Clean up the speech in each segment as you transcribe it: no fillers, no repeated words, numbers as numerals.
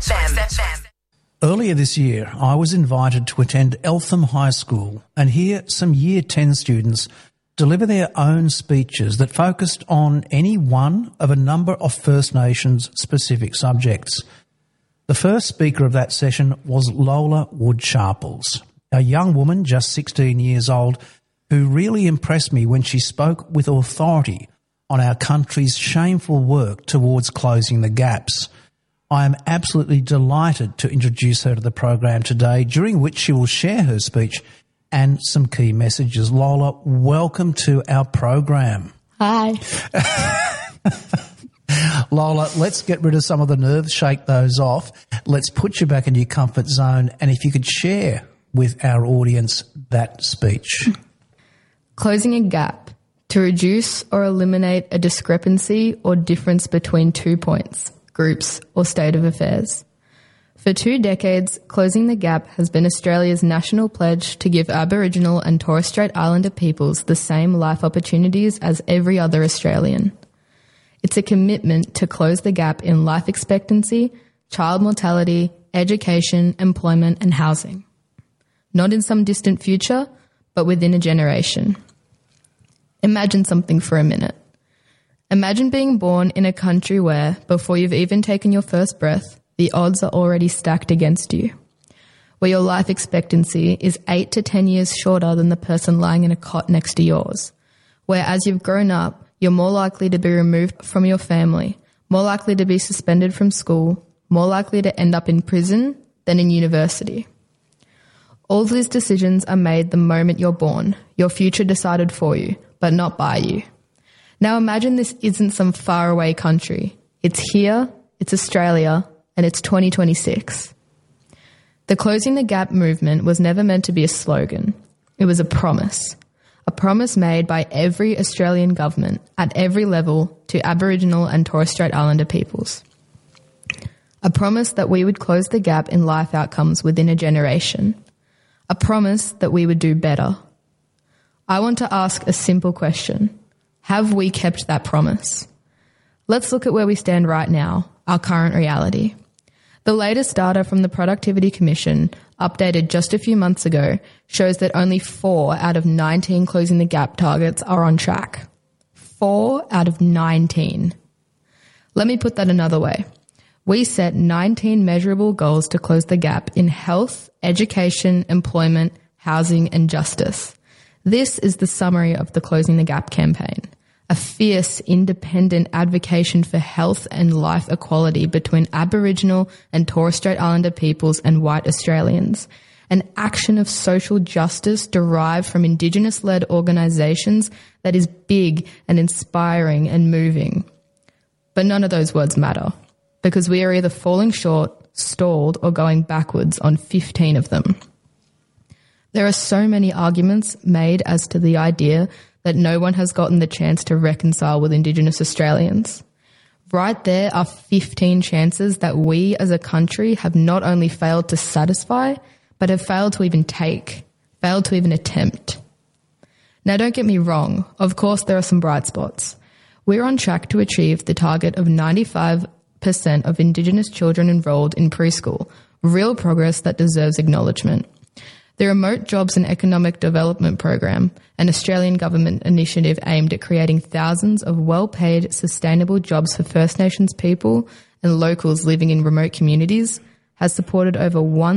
Earlier this year, I was invited to attend Eltham High School and hear some Year 10 students deliver their own speeches that focused on any one of a number of First Nations specific subjects. The first speaker of that session was Lola Wood-Sharples, a young woman just 16 years old who really impressed me when she spoke with authority on our country's shameful work towards closing the gaps. I am absolutely delighted to introduce her to the program today, during which she will share her speech and some key messages. Lola, welcome to our program. Hi. Lola, let's get rid of some of the nerves, shake those off. Let's put you back in your comfort zone, and if you could share with our audience that speech. Closing a gap to reduce or eliminate a discrepancy or difference between 2 points, groups, or state of affairs. For 2 decades, Closing the Gap has been Australia's national pledge to give Aboriginal and Torres Strait Islander peoples the same life opportunities as every other Australian. It's a commitment to close the gap in life expectancy, child mortality, education, employment, and housing. Not in some distant future, but within a generation. Imagine something for a minute. Imagine being born in a country where, before you've even taken your first breath, the odds are already stacked against you. Where your life expectancy is 8 to 10 years shorter than the person lying in a cot next to yours. Where as you've grown up, you're more likely to be removed from your family, more likely to be suspended from school, more likely to end up in prison than in university. All these decisions are made the moment you're born, your future decided for you, but not by you. Now imagine this isn't some faraway country. It's here, it's Australia, and it's 2026. The Closing the Gap movement was never meant to be a slogan. It was a promise made by every Australian government at every level to Aboriginal and Torres Strait Islander peoples. A promise that we would close the gap in life outcomes within a generation. A promise that we would do better. I want to ask a simple question. Have we kept that promise? Let's look at where we stand right now, our current reality. The latest data from the Productivity Commission, updated just a few months ago, shows that only 4 out of 19 Closing the Gap targets are on track. 4 out of 19. Let me put that another way. We set 19 measurable goals to close the gap in health, education, employment, housing, and justice. This is the summary of the Closing the Gap campaign. A fierce, independent advocacy for health and life equality between Aboriginal and Torres Strait Islander peoples and white Australians. An action of social justice derived from Indigenous-led organisations that is big and inspiring and moving. But none of those words matter, because we are either falling short, stalled, or going backwards on 15 of them. There are so many arguments made as to the idea that no one has gotten the chance to reconcile with Indigenous Australians. Right there are 15 chances that we as a country have not only failed to satisfy, but have failed to even take, failed to even attempt. Now don't get me wrong, of course there are some bright spots. We're on track to achieve the target of 95% of Indigenous children enrolled in preschool, real progress that deserves acknowledgement. The Remote Jobs and Economic Development Program, an Australian government initiative aimed at creating thousands of well-paid, sustainable jobs for First Nations people and locals living in remote communities, has supported over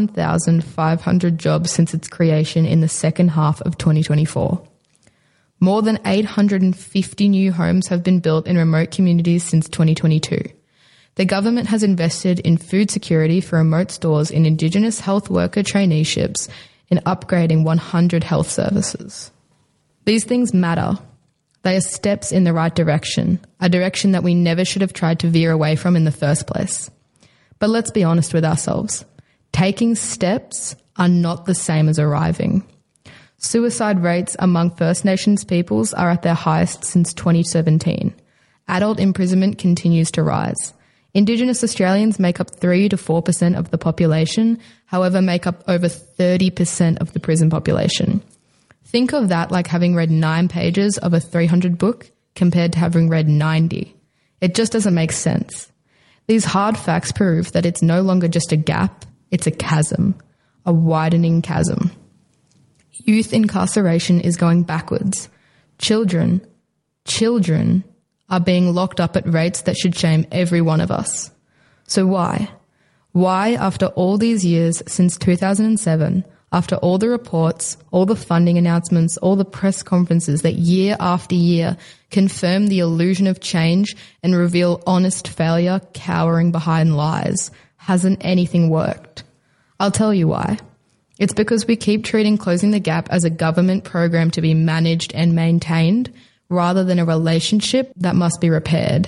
1,500 jobs since its creation in the second half of 2024. More than 850 new homes have been built in remote communities since 2022. The government has invested in food security for remote stores, in Indigenous health worker traineeships, in upgrading 100 health services. These things matter. They are steps in the right direction, a direction that we never should have tried to veer away from in the first place. But let's be honest with ourselves. Taking steps are not the same as arriving. Suicide rates among First Nations peoples are at their highest since 2017. Adult imprisonment continues to rise. Indigenous Australians make up 3 to 4% of the population, however make up over 30% of the prison population. Think of that like having read 9 pages of a 300 book compared to having read 90. It just doesn't make sense. These hard facts prove that it's no longer just a gap, it's a chasm, a widening chasm. Youth incarceration is going backwards. Children are being locked up at rates that should shame every one of us. So why? Why, after all these years since 2007, after all the reports, all the funding announcements, all the press conferences that year after year confirm the illusion of change and reveal honest failure cowering behind lies, hasn't anything worked? I'll tell you why. It's because we keep treating Closing the Gap as a government program to be managed and maintained rather than a relationship that must be repaired.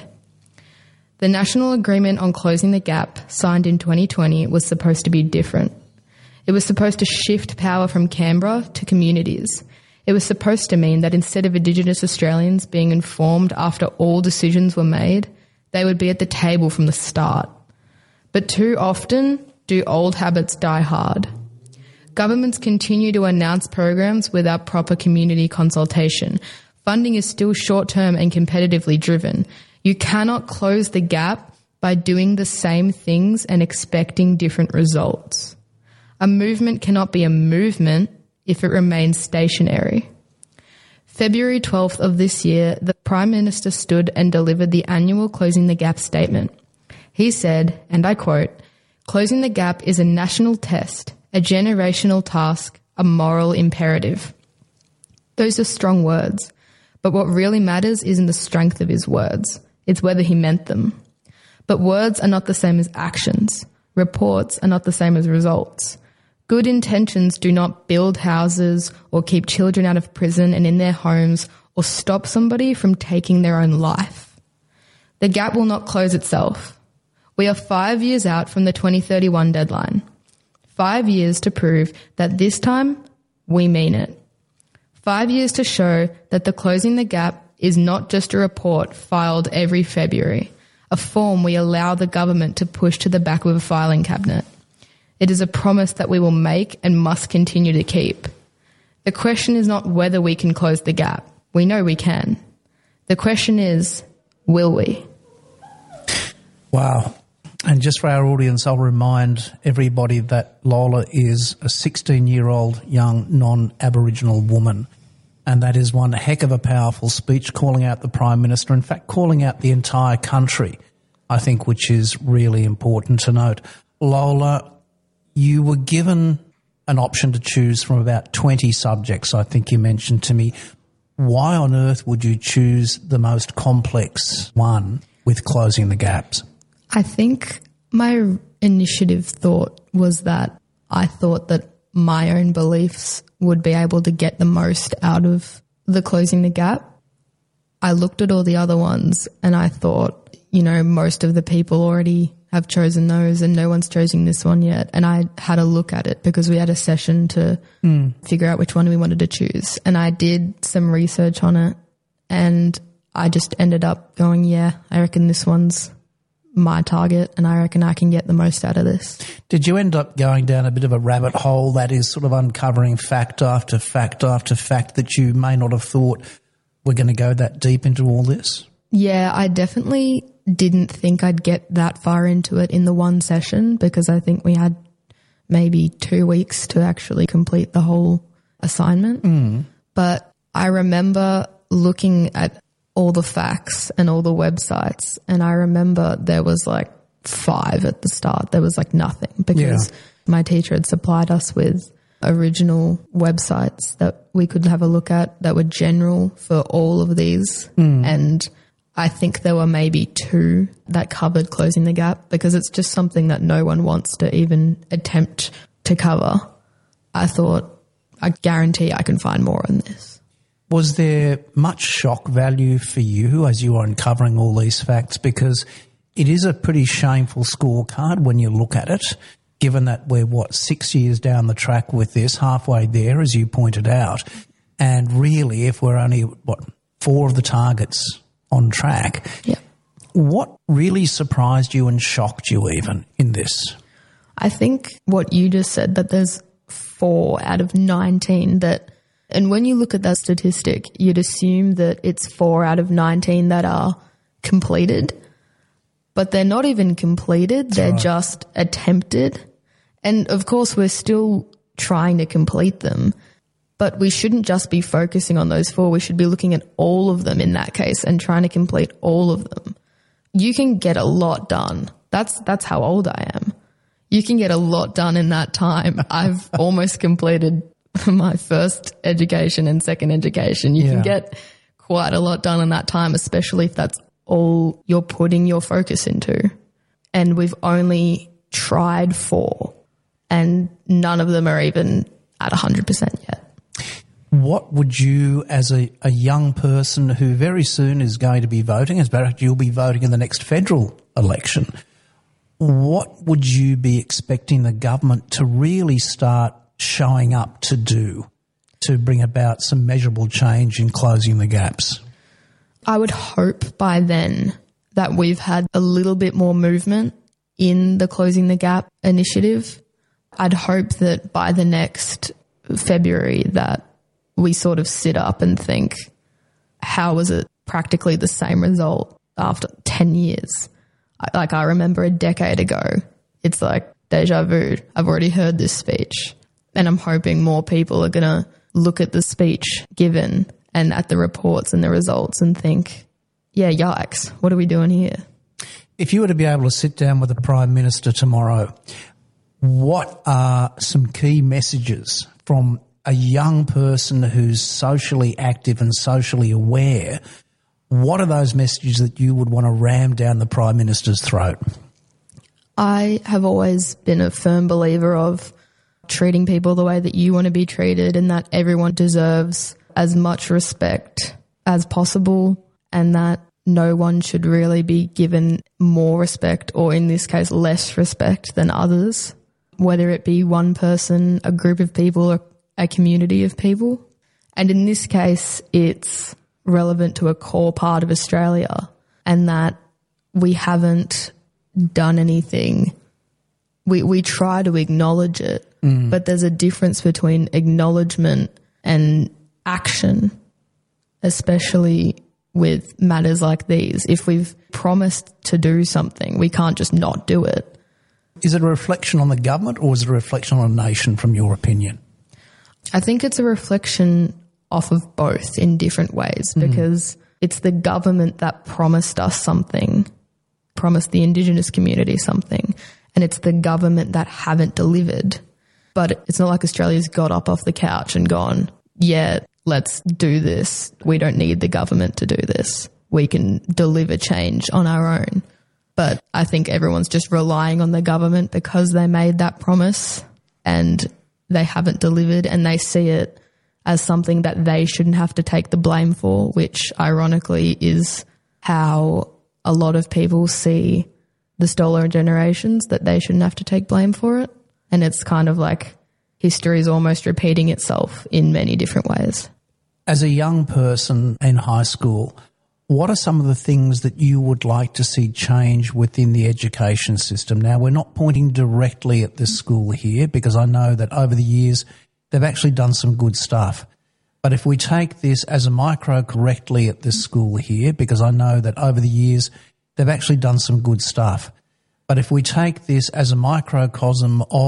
The National Agreement on Closing the Gap, signed in 2020, was supposed to be different. It was supposed to shift power from Canberra to communities. It was supposed to mean that instead of Indigenous Australians being informed after all decisions were made, they would be at the table from the start. But too often, do old habits die hard? Governments continue to announce programs without proper community consultation. Funding is still short-term and competitively driven. You cannot close the gap by doing the same things and expecting different results. A movement cannot be a movement if it remains stationary. February 12th of this year, the Prime Minister stood and delivered the annual Closing the Gap statement. He said, and I quote, "Closing the gap is a national test, a generational task, a moral imperative." Those are strong words, but what really matters isn't the strength of his words, it's whether he meant them. But words are not the same as actions. Reports are not the same as results. Good intentions do not build houses or keep children out of prison and in their homes or stop somebody from taking their own life. The gap will not close itself. We are 5 years out from the 2031 deadline. 5 years to prove that this time we mean it. 5 years to show that the Closing the Gap is not just a report filed every February, a form we allow the government to push to the back of a filing cabinet. It is a promise that we will make and must continue to keep. The question is not whether we can close the gap. We know we can. The question is, will we? Wow. And just for our audience, I'll remind everybody that Lola is a 16-year-old young non-Aboriginal woman. And that is one heck of a powerful speech, calling out the Prime Minister, in fact, calling out the entire country, I think, which is really important to note. Lola, you were given an option to choose from about 20 subjects, I think you mentioned to me. Why on earth would you choose the most complex one with Closing the Gaps? I think my initiative thought was that I thought that my own beliefs would be able to get the most out of the Closing the Gap. I looked at all the other ones and I thought, most of the people already have chosen those and no one's chosen this one yet. And I had a look at it because we had a session to figure out which one we wanted to choose. And I did some research on it and I just ended up going, I reckon this one's my target and I reckon I can get the most out of this. Did you end up going down a bit of a rabbit hole that is sort of uncovering fact after fact after fact that you may not have thought were going to go that deep into all this? Yeah, I definitely didn't think I'd get that far into it in the one session because I think we had maybe 2 weeks to actually complete the whole assignment. But I remember looking at all the facts and all the websites and I remember there was like 5 at the start. There was like nothing because my teacher had supplied us with original websites that we could have a look at that were general for all of these and I think there were maybe 2 that covered Closing the Gap because it's just something that no one wants to even attempt to cover. I thought, I guarantee I can find more on this. Was there much shock value for you as you were uncovering all these facts? Because it is a pretty shameful scorecard when you look at it, given that we're, 6 years down the track with this, halfway there, as you pointed out. And really, if we're only, 4 of the targets on track. Yeah. What really surprised you and shocked you even in this? I think what you just said, that there's 4 out of 19 that, and when you look at that statistic, you'd assume that it's 4 out of 19 that are completed. but they're not even completed. They're just attempted. And of course, we're still trying to complete them, but we shouldn't just be focusing on those 4. We should be looking at all of them in that case and trying to complete all of them. You can get a lot done. That's how old I am. You can get a lot done in that time. I've almost completed my first education and second education. You can get quite a lot done in that time, especially if that's all you're putting your focus into. And we've only tried 4 and none of them are even at 100% yet. What would you, as a young person who very soon is going to be voting, as a matter of fact, you'll be voting in the next federal election, what would you be expecting the government to really start showing up to do to bring about some measurable change in closing the gaps? I would hope by then that we've had a little bit more movement in the Closing the Gap initiative. I'd hope that by the next February that we sort of sit up and think, how was it practically the same result after 10 years? Like, I remember a decade ago, it's like deja vu. I've already heard this speech, and I'm hoping more people are going to look at the speech given and at the reports and the results and think, yeah, yikes, what are we doing here? If you were to be able to sit down with the Prime Minister tomorrow, what are some key messages from a young person who's socially active and socially aware? What are those messages that you would want to ram down the Prime Minister's throat? I have always been a firm believer of treating people the way that you want to be treated, and that everyone deserves as much respect as possible, and that no one should really be given more respect, or in this case less respect, than others, whether it be one person, a group of people, or a community of people. And in this case, it's relevant to a core part of Australia, and that we haven't done anything. We try to acknowledge it, but there's a difference between acknowledgement and action, especially with matters like these. If we've promised to do something, we can't just not do it. Is it a reflection on the government, or is it a reflection on a nation, from your opinion? I think it's a reflection off of both in different ways, because it's the government that promised us something, promised the Indigenous community something, and it's the government that haven't delivered. But it's not like Australia's got up off the couch and gone, yeah, let's do this. We don't need the government to do this. We can deliver change on our own. But I think everyone's just relying on the government because they made that promise and they haven't delivered, and they see it as something that they shouldn't have to take the blame for, which ironically is how a lot of people see the stolen generations, that they shouldn't have to take blame for it. And it's kind of like history is almost repeating itself in many different ways. As a young person in high school, what are some of the things that you would like to see change within the education system? Now, we're not pointing directly at this school here, because I know that over the years they've actually done some good stuff. But if we take this as a micro correctly at this school here, because I know that over the years they've actually done some good stuff. But if we take this as a microcosm of